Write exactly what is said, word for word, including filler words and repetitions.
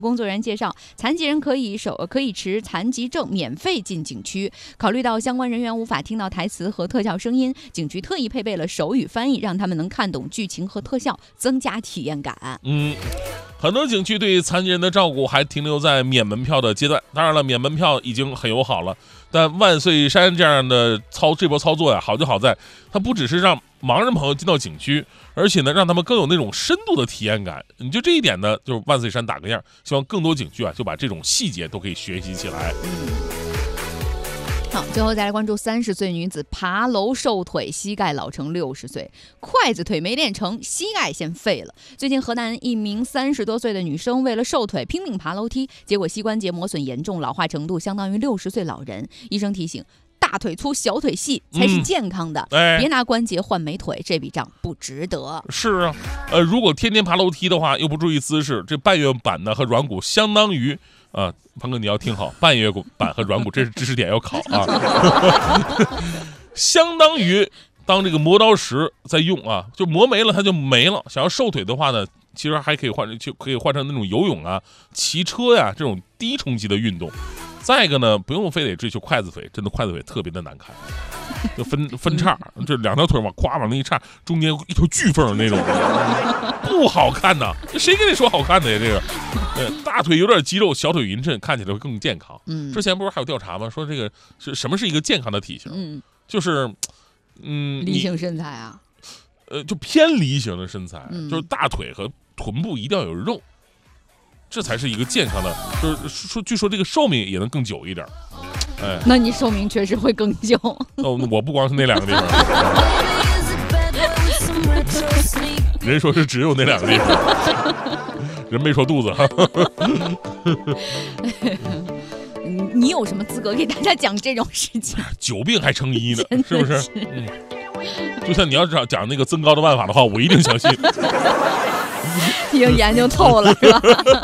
工作人员介绍，残疾人可以手可以持残疾证免费进景区。考虑到相关人员无法听到台词和特效声音，景区特意配备了手语翻译，让他们能看懂剧情和特效，增加体验感。 嗯，很多景区对残疾人的照顾还停留在免门票的阶段。当然了，免门票已经很友好了，但万岁山这样的操这波操作呀，好就好在它不只是让盲人朋友进到景区，而且呢，让他们更有那种深度的体验感。你就这一点呢，就是万岁山打个样，希望更多景区啊，就把这种细节都可以学习起来。 好，最后再来关注三十岁女子爬楼瘦腿，膝盖老成六十岁，筷子腿没练成，膝盖先废了。最近河南一名三十多岁的女生为了瘦腿拼命爬楼梯，结果膝关节磨损严重，老化程度相当于六十岁老人。医生提醒，大腿粗小腿细才是健康的， 嗯哎、 别拿关节换美腿，这笔账不值得。 是啊，呃，如果天天爬楼梯的话，又不注意姿势，这半月板呢和软骨相当于啊，鹏哥你要听好，半月板和软骨这是知识点要考啊，相当于当这个磨刀石在用啊，就磨没了它就没了。想要瘦腿的话呢，其实还可以换，就可以换成那种游泳啊、骑车呀、啊、这种低冲击的运动。再一个呢，不用非得追求筷子腿，真的筷子腿特别的难看，就分分叉，这两条腿往咵往那一叉，中间一条巨缝那种，不好看呐！谁跟你说好看的呀？这个，呃，大腿有点肌肉，小腿匀称，看起来会更健康。 嗯， 之前不是还有调查吗？说这个是什么是一个健康的体型？嗯，就是，嗯， 梨形身材啊， 呃，就偏梨形的身材， 嗯、 就是大腿和臀部一定要有肉。这才是一个健康的，就是说，据说这个寿命也能更久一点。哎， 那你寿命确实会更久。 哦，我不光是那两个地方，人说是只有那两个地方，人没说肚子哈。 你有什么资格给大家讲这种事情？ 久病还成医呢，是不是？嗯，就像你要讲讲那个增高的办法的话，我一定相信。 已经研究透了，是吧？